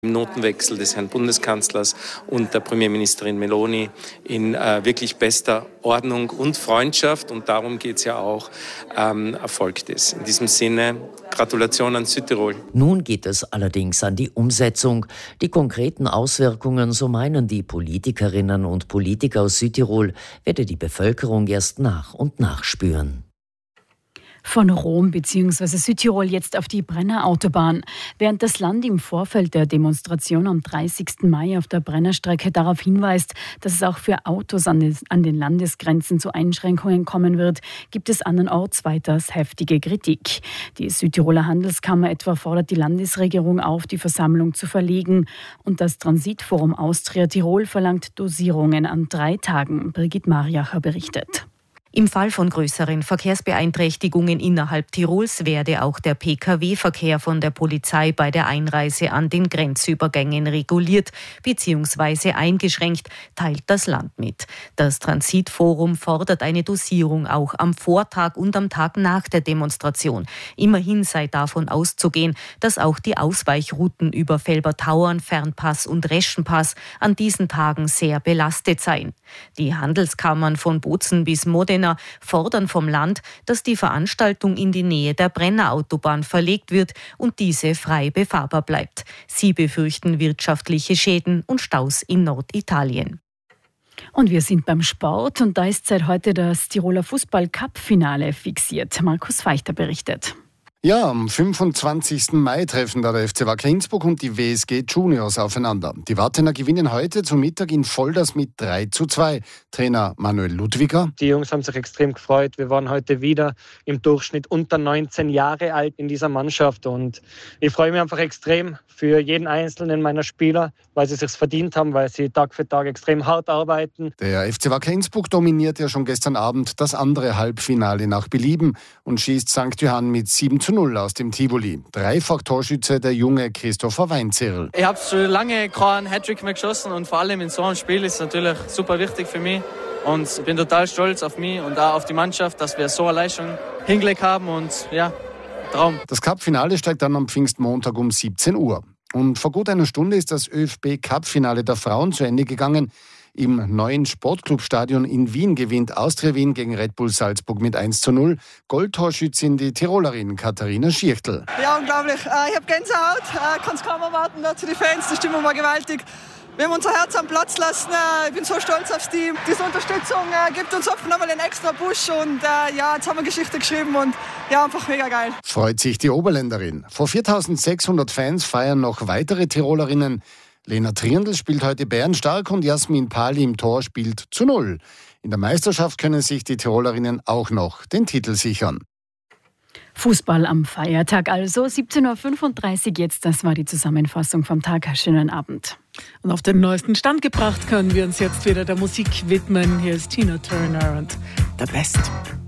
Im Notenwechsel des Herrn Bundeskanzlers und der Premierministerin Meloni in wirklich bester Ordnung und Freundschaft. Und darum geht es ja auch, erfolgt es. In diesem Sinne, Gratulation an Südtirol. Nun geht es allerdings an die Umsetzung. Die konkreten Auswirkungen, so meinen die Politikerinnen und Politiker aus Südtirol, werde die Bevölkerung erst nach und nach spüren. Von Rom bzw. Südtirol jetzt auf die Brenner-Autobahn. Während das Land im Vorfeld der Demonstration am 30. Mai auf der Brennerstrecke darauf hinweist, dass es auch für Autos an den Landesgrenzen zu Einschränkungen kommen wird, gibt es andernorts weiters heftige Kritik. Die Südtiroler Handelskammer etwa fordert die Landesregierung auf, die Versammlung zu verlegen. Und das Transitforum Austria Tirol verlangt Dosierungen an 3 Tagen. Birgit Mariacher berichtet. Im Fall von größeren Verkehrsbeeinträchtigungen innerhalb Tirols werde auch der Pkw-Verkehr von der Polizei bei der Einreise an den Grenzübergängen reguliert bzw. eingeschränkt, teilt das Land mit. Das Transitforum fordert eine Dosierung auch am Vortag und am Tag nach der Demonstration. Immerhin sei davon auszugehen, dass auch die Ausweichrouten über Felbertauern, Fernpass und Reschenpass an diesen Tagen sehr belastet seien. Die Handelskammern von Bozen bis Modena fordern vom Land, dass die Veranstaltung in die Nähe der Brennerautobahn verlegt wird und diese frei befahrbar bleibt. Sie befürchten wirtschaftliche Schäden und Staus in Norditalien. Und wir sind beim Sport und da ist seit heute das Tiroler Fußball-Cup-Finale fixiert. Markus Feichter berichtet. Ja, am 25. Mai treffen da der FC Wacker Innsbruck und die WSG Juniors aufeinander. Die Wartener gewinnen heute zum Mittag in Volders mit 3:2. Trainer Manuel Ludwiger. Die Jungs haben sich extrem gefreut. Wir waren heute wieder im Durchschnitt unter 19 Jahre alt in dieser Mannschaft. Und ich freue mich einfach extrem für jeden einzelnen meiner Spieler, weil sie es sich verdient haben, weil sie Tag für Tag extrem hart arbeiten. Der FC Wacker Innsbruck dominiert ja schon gestern Abend das andere Halbfinale nach Belieben und schießt St. Johann mit 7:0 aus dem Tivoli. Dreifach-Torschütze der junge Christopher Weinzierl. Ich habe schon lange keinen Hattrick mehr geschossen und vor allem in so einem Spiel ist es natürlich super wichtig für mich. Und ich bin total stolz auf mich und auch auf die Mannschaft, dass wir so eine Leistung hingelegt haben und ja, Traum. Das Cup-Finale steigt dann am Pfingstmontag um 17 Uhr. Und vor gut einer Stunde ist das ÖFB-Cup-Finale der Frauen zu Ende gegangen. Im neuen Sportclubstadion in Wien gewinnt Austria Wien gegen Red Bull Salzburg mit 1:0. Goldtorschützin die Tirolerin Katharina Schierchtl. Ja, unglaublich. Ich habe Gänsehaut. Kann es kaum erwarten. Zu den Fans, die Stimmung war gewaltig. Wir haben unser Herz am Platz lassen. Ich bin so stolz aufs Team. Diese Unterstützung gibt uns oft nochmal einen extra Push. Und jetzt haben wir Geschichte geschrieben und ja, einfach mega geil. Freut sich die Oberländerin. Vor 4.600 Fans feiern noch weitere Tirolerinnen. Lena Triendl spielt heute bärenstark und Jasmin Pali im Tor spielt 0. In der Meisterschaft können sich die Tirolerinnen auch noch den Titel sichern. Fußball am Feiertag also, 17:35 Uhr jetzt. Das war die Zusammenfassung vom Tag. Schönen Abend. Und auf den neuesten Stand gebracht können wir uns jetzt wieder der Musik widmen. Hier ist Tina Turner und The Best.